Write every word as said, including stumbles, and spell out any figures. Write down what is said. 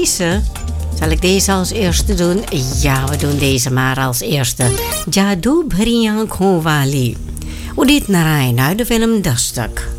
deze. Zal ik deze als eerste doen? Ja, we doen deze maar als eerste. Jadoo Bhariyan Khonwali. Udit Narayan uit de film Dastak.